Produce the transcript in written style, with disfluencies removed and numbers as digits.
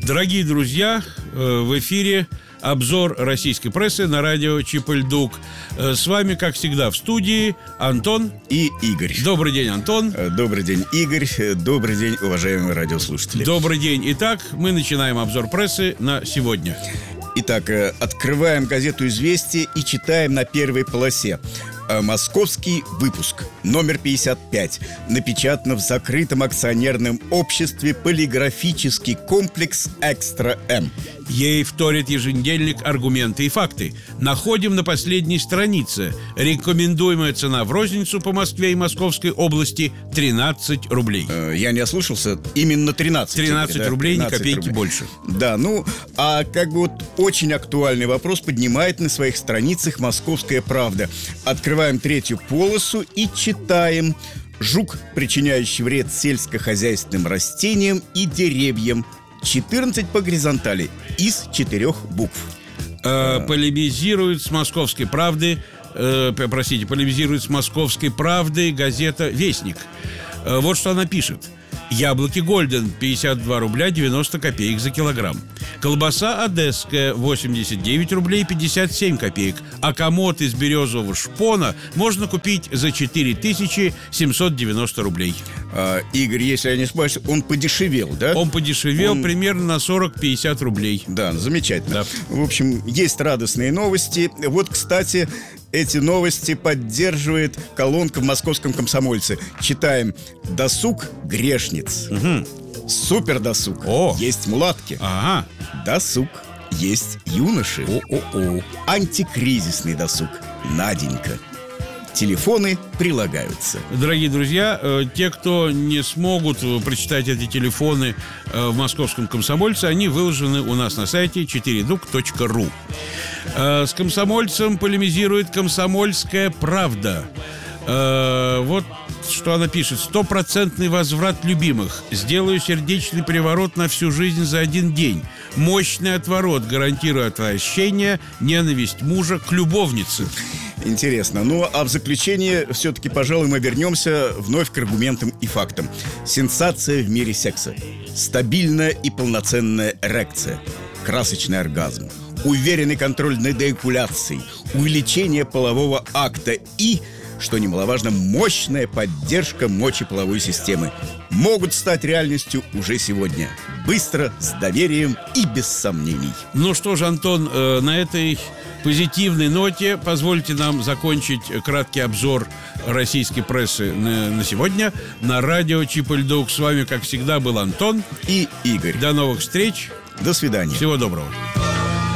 Дорогие друзья, в эфире обзор российской прессы на радио Чип-и-Ль-Дук. С вами, как всегда, в студии Антон и Игорь. Добрый день, Антон. Добрый день, Игорь. Добрый день, уважаемые радиослушатели. Добрый день. Итак, мы начинаем обзор прессы на сегодня. Итак, открываем газету «Известия» и читаем на первой полосе. Московский выпуск, номер 55. Напечатано в закрытом акционерном обществе «Полиграфический комплекс Экстра-М». Ей вторит еженедельник «Аргументы и факты». Находим на последней странице. Рекомендуемая цена в розницу по Москве и Московской области 13 рублей. Я не ослушался, именно 13. 13 да? рублей, 13 ни копейки рублей. больше. Да, а очень актуальный вопрос поднимает на своих страницах «Московская правда». Открываем третью полосу и читаем: жук, причиняющий вред сельскохозяйственным растениям и деревьям. 14 по горизонтали из 4 букв. Полемизирует с «Московской правды», полемизирует с «Московской правдой» газета «Вестник». Вот что она пишет. Яблоки «Гольден» 52 рубля 90 копеек за килограмм. Колбаса «Одесская» 89 рублей 57 копеек. А комод из березового шпона можно купить за 4790 рублей. Игорь, если я не ошибаюсь, он подешевел, да? Он подешевел примерно на 40-50 рублей. Да, замечательно. Да. В общем, есть радостные новости. Вот, кстати, эти новости поддерживает колонка в «Московском комсомольце». Читаем: досуг грешниц. Супер досуг. Есть мулатки. Ага. Досуг есть юноши. Антикризисный досуг. Наденька. Телефоны прилагаются. Дорогие друзья, те, кто не смогут прочитать эти телефоны в «Московском комсомольце», они выложены у нас на сайте 4duк.ru. С комсомольцем полемизирует «Комсомольская правда». Вот что она пишет. 100% возврат любимых. Сделаю сердечный переворот на всю жизнь за один день. Мощный отворот. Гарантирую отвращение, ненависть мужа к любовнице. Интересно. А в заключение все-таки, пожалуй, мы вернемся вновь к аргументам и фактам. Сенсация в мире секса. Стабильная и полноценная эрекция. Красочный оргазм. Уверенный контроль над эякуляцией. Увеличение полового акта и, что немаловажно, мощная поддержка мочеполовой системы могут стать реальностью уже сегодня. Быстро, с доверием и без сомнений. Ну что ж, Антон, на этой позитивной ноте позвольте нам закончить краткий обзор российской прессы на сегодня на радио Чип-и-Ль-Дук. С вами, как всегда, был Антон и Игорь. До новых встреч. До свидания. Всего доброго.